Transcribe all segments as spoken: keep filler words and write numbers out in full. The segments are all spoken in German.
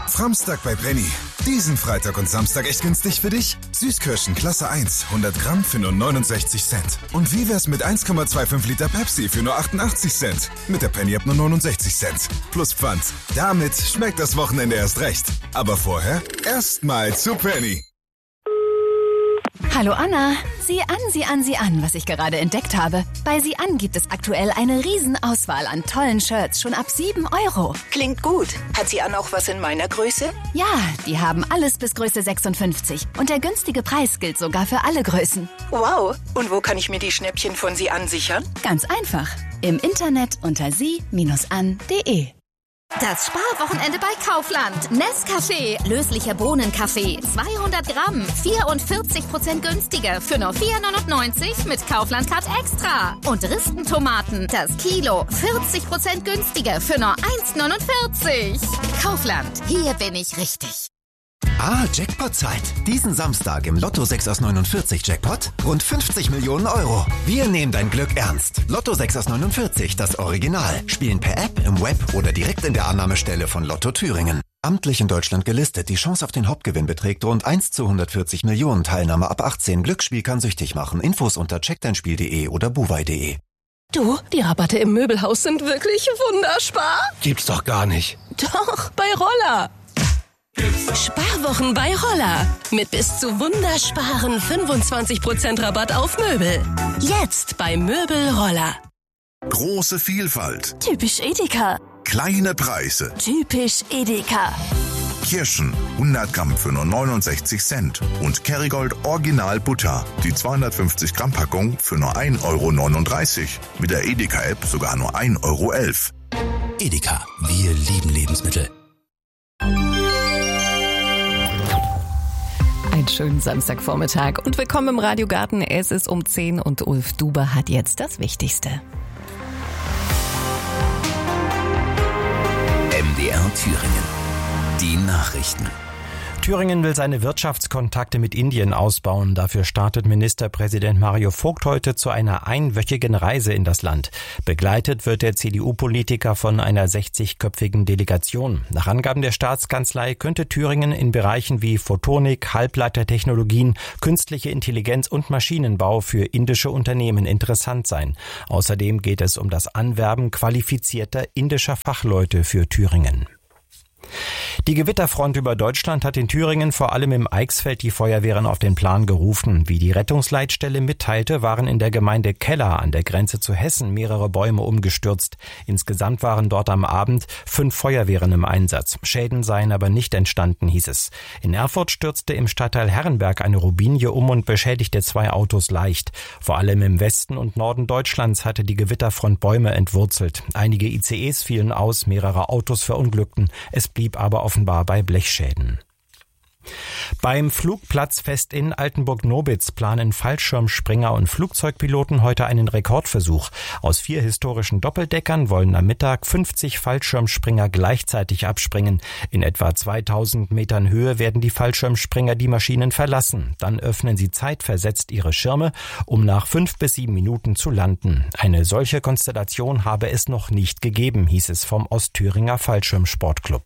Samstag bei Penny. Diesen Freitag und Samstag echt günstig für dich? Süßkirschen Klasse eins, hundert Gramm für nur neunundsechzig Cent. Und wie wär's mit eins Komma fünfundzwanzig Liter Pepsi für nur achtundachtzig Cent? Mit der Penny-App nur neunundsechzig Cent. Plus Pfand. Damit schmeckt das Wochenende erst recht. Aber vorher erstmal zu Penny. Hallo Anna, sieh an, sieh an, sieh an, was ich gerade entdeckt habe. Bei sieh an gibt es aktuell eine Riesenauswahl an tollen Shirts, schon ab sieben Euro. Klingt gut. Hat sieh an auch was in meiner Größe? Ja, die haben alles bis Größe sechsundfünfzig. Und der günstige Preis gilt sogar für alle Größen. Wow, und wo kann ich mir die Schnäppchen von sieh an sichern? Ganz einfach, im Internet unter sie Bindestrich an Punkt de. Das Sparwochenende bei Kaufland. Nescafé, löslicher Bohnenkaffee, zweihundert Gramm, vierundvierzig Prozent günstiger für nur vier neunundneunzig mit Kaufland Card Extra. Und Ristentomaten, das Kilo, vierzig Prozent günstiger für nur eins neunundvierzig. Kaufland, hier bin ich richtig. Ah, Jackpot-Zeit. Diesen Samstag im Lotto sechs aus neunundvierzig Jackpot rund fünfzig Millionen Euro. Wir nehmen dein Glück ernst. Lotto sechs aus neunundvierzig, das Original. Spielen per App, im Web oder direkt in der Annahmestelle von Lotto Thüringen. Amtlich in Deutschland gelistet. Die Chance auf den Hauptgewinn beträgt rund eins zu hundertvierzig Millionen. Teilnahme ab achtzehn. Glücksspiel kann süchtig machen. Infos unter check dein spiel punkt de oder buwei punkt de. Du, die Rabatte im Möbelhaus sind wirklich wunderspar. Gibt's doch gar nicht. Doch, bei Roller. Sparwochen bei Roller. Mit bis zu wundersparen fünfundzwanzig Prozent Rabatt auf Möbel. Jetzt bei Möbel Roller. Große Vielfalt. Typisch Edeka. Kleine Preise. Typisch Edeka. Kirschen hundert Gramm für nur neunundsechzig Cent. Und Kerrygold Original Butter. Die zweihundertfünfzig Gramm Packung für nur ein Euro neununddreißig. Mit der Edeka-App sogar nur ein Euro elf. Edeka. Wir lieben Lebensmittel. Einen schönen Samstagvormittag und willkommen im Radiogarten. Es ist um zehn und Ulf Duber hat jetzt das Wichtigste. M D R Thüringen. Die Nachrichten. Thüringen will seine Wirtschaftskontakte mit Indien ausbauen. Dafür startet Ministerpräsident Mario Vogt heute zu einer einwöchigen Reise in das Land. Begleitet wird der C D U-Politiker von einer sechzigköpfigen Delegation. Nach Angaben der Staatskanzlei könnte Thüringen in Bereichen wie Photonik, Halbleitertechnologien, künstliche Intelligenz und Maschinenbau für indische Unternehmen interessant sein. Außerdem geht es um das Anwerben qualifizierter indischer Fachleute für Thüringen. Die Gewitterfront über Deutschland hat in Thüringen vor allem im Eichsfeld die Feuerwehren auf den Plan gerufen. Wie die Rettungsleitstelle mitteilte, waren in der Gemeinde Keller an der Grenze zu Hessen mehrere Bäume umgestürzt. Insgesamt waren dort am Abend fünf Feuerwehren im Einsatz. Schäden seien aber nicht entstanden, hieß es. In Erfurt stürzte im Stadtteil Herrenberg eine Rubinie um und beschädigte zwei Autos leicht. Vor allem im Westen und Norden Deutschlands hatte die Gewitterfront Bäume entwurzelt. Einige I C Es fielen aus, mehrere Autos verunglückten. Es blieb aber offenbar bei Blechschäden. Beim Flugplatzfest in Altenburg-Nobitz planen Fallschirmspringer und Flugzeugpiloten heute einen Rekordversuch. Aus vier historischen Doppeldeckern wollen am Mittag fünfzig Fallschirmspringer gleichzeitig abspringen. In etwa zweitausend Metern Höhe werden die Fallschirmspringer die Maschinen verlassen. Dann öffnen sie zeitversetzt ihre Schirme, um nach fünf bis sieben Minuten zu landen. Eine solche Konstellation habe es noch nicht gegeben, hieß es vom Ostthüringer Fallschirmsportclub.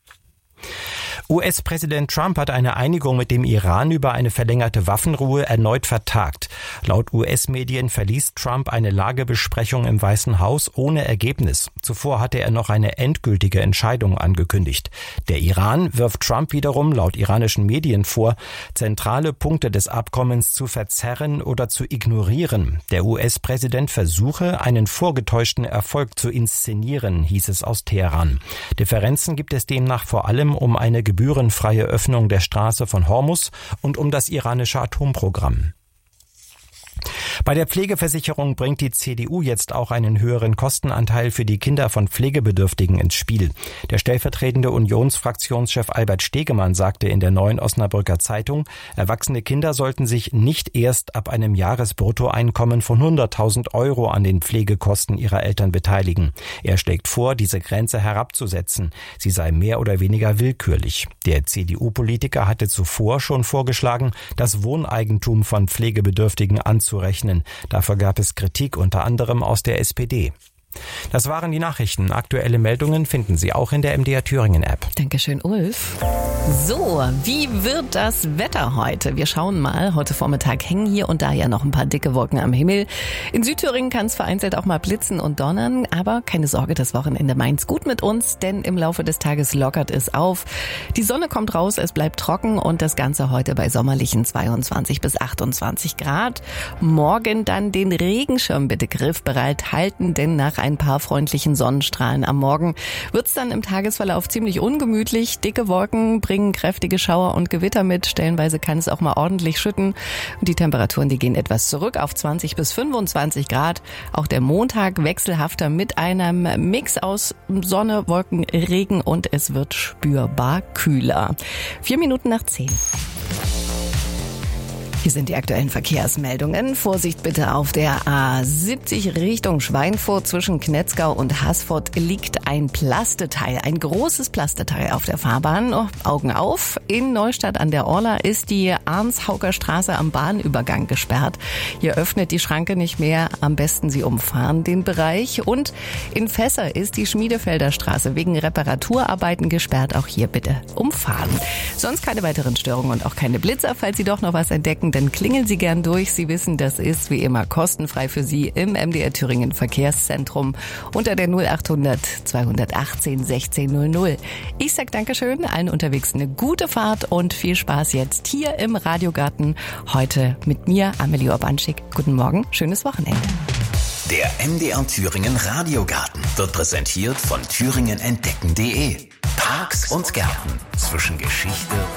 U S-Präsident Trump hat eine Einigung mit dem Iran über eine verlängerte Waffenruhe erneut vertagt. Laut U S-Medien verließ Trump eine Lagebesprechung im Weißen Haus ohne Ergebnis. Zuvor hatte er noch eine endgültige Entscheidung angekündigt. Der Iran wirft Trump wiederum laut iranischen Medien vor, zentrale Punkte des Abkommens zu verzerren oder zu ignorieren. Der U S-Präsident versuche, einen vorgetäuschten Erfolg zu inszenieren, hieß es aus Teheran. Differenzen gibt es demnach vor allem um eine gebührenfreie Öffnung der Straße von Hormuz und um das iranische Atomprogramm. Bei der Pflegeversicherung bringt die C D U jetzt auch einen höheren Kostenanteil für die Kinder von Pflegebedürftigen ins Spiel. Der stellvertretende Unionsfraktionschef Albert Stegemann sagte in der Neuen Osnabrücker Zeitung, erwachsene Kinder sollten sich nicht erst ab einem Jahresbruttoeinkommen von hunderttausend Euro an den Pflegekosten ihrer Eltern beteiligen. Er schlägt vor, diese Grenze herabzusetzen. Sie sei mehr oder weniger willkürlich. Der C D U-Politiker hatte zuvor schon vorgeschlagen, das Wohneigentum von Pflegebedürftigen anzurechnen. Dafür gab es Kritik unter anderem aus der S P D. Das waren die Nachrichten. Aktuelle Meldungen finden Sie auch in der M D R Thüringen App. Dankeschön, Ulf. So, wie wird das Wetter heute? Wir schauen mal. Heute Vormittag hängen hier und da ja noch ein paar dicke Wolken am Himmel. In Südthüringen kann es vereinzelt auch mal blitzen und donnern. Aber keine Sorge, das Wochenende meint's gut mit uns, denn im Laufe des Tages lockert es auf. Die Sonne kommt raus, es bleibt trocken und das Ganze heute bei sommerlichen zweiundzwanzig bis achtundzwanzig Grad. Morgen dann den Regenschirm bitte griffbereit halten, denn nach ein paar freundlichen Sonnenstrahlen am Morgen wird's dann im Tagesverlauf ziemlich ungemütlich. Dicke Wolken bringen kräftige Schauer und Gewitter mit. Stellenweise kann es auch mal ordentlich schütten. Und die Temperaturen, die gehen etwas zurück auf zwanzig bis fünfundzwanzig Grad. Auch der Montag wechselhafter mit einem Mix aus Sonne, Wolken, Regen und es wird spürbar kühler. Vier Minuten nach zehn. Hier sind die aktuellen Verkehrsmeldungen. Vorsicht bitte auf der A siebzig Richtung Schweinfurt. Zwischen Knetzgau und Haßfurt liegt ein Plasteteil, ein großes Plasteteil auf der Fahrbahn. Oh, Augen auf. In Neustadt an der Orla ist die Arnshauker Straße am Bahnübergang gesperrt. Hier öffnet die Schranke nicht mehr. Am besten Sie umfahren den Bereich. Und in Fässer ist die Schmiedefelder Straße wegen Reparaturarbeiten gesperrt. Auch hier bitte umfahren. Sonst keine weiteren Störungen und auch keine Blitzer. Falls Sie doch noch was entdecken, dann klingeln Sie gern durch. Sie wissen, das ist wie immer kostenfrei für Sie im M D R Thüringen Verkehrszentrum unter der null achthundert zweihundertachtzehn sechzehn null null. Ich sag Dankeschön, allen unterwegs eine gute Fahrt und viel Spaß jetzt hier im Radiogarten. Heute mit mir, Amelie Urbanschik. Guten Morgen, schönes Wochenende. Der M D R Thüringen Radiogarten wird präsentiert von thüringen entdecken punkt de. Parks und Gärten zwischen Geschichte